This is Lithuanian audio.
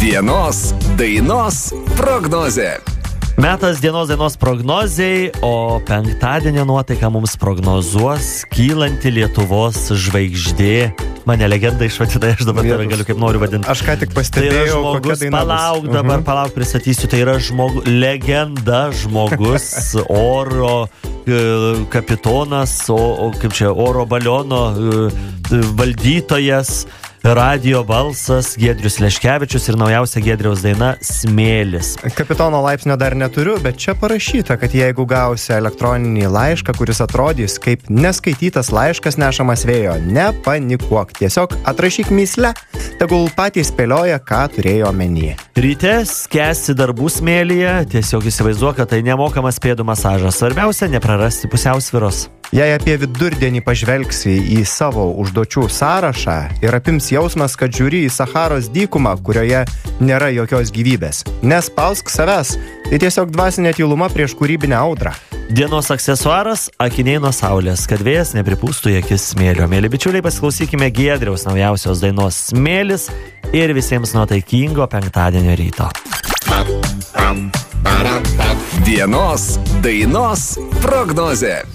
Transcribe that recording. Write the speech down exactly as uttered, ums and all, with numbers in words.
Dienos dainos prognozė. Metas dienos dainos prognozei, o penktadienio nuotaiką mums prognozuos kylanti Lietuvos žvaigždė. Mane legenda išvadina, aš dabar tave galiu kaip noriu vadinti. Aš ką tik Tai yra pastebėjau, kokia žmogus, daina bus. palauk dabar, Mhm. palauk, pristatysiu. Tai yra žmogus, legenda žmogus, oro e, kapitonas, o, o kaip čia, oro baliono e, valdytojas, radio balsas Giedrius Leškevičius ir naujausia Giedriaus daina Smėlis. Kapitono laipsnio dar neturiu, bet čia parašyta, kad jeigu gausi elektroninį laišką, kuris atrodys kaip neskaitytas laiškas nešamas vėjo, nepanikuok. Tiesiog atrašyk mįslę, tegul patys spėlioja, ką turėjo omenyje. Ryte skęsti darbų smėlyje, tiesiog įsivaizduok, kad tai nemokamas pėdų masažas. Svarbiausia, neprarasti pusiausvyros. Jei apie vidurdienį pažvelgsi į savo užduočių sąrašą ir apims jausmas, kad žiūri į Saharos dykumą, kurioje nėra jokios gyvybės, nespausk savęs, tai tiesiog dvasinė tyluma prieš kūrybinę audrą. Dienos aksesuaras – akiniai nuo saulės, kad vėjas nepripūstų į akis smėlio. Mėly bičiuliai, pasiklausykime Giedriaus naujausios dainos Smėlis ir visiems nuotaikingo penktadienio ryto. Dienos dainos prognozė.